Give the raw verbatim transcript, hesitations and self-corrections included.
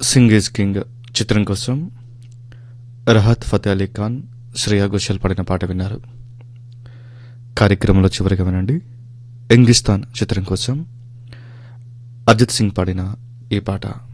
Singh is king చిత్రం కోసం రహత్ ఫతే అలీ ఖాన్, శ్రేయా ఘోషల్ పాడిన పాట విన్నారు. కార్యక్రమంలో చివరిగా వినండి ఇంగ్లిస్తాన్ చిత్రం కోసం అజిత్ సింగ్ పాడిన ఈ పాట.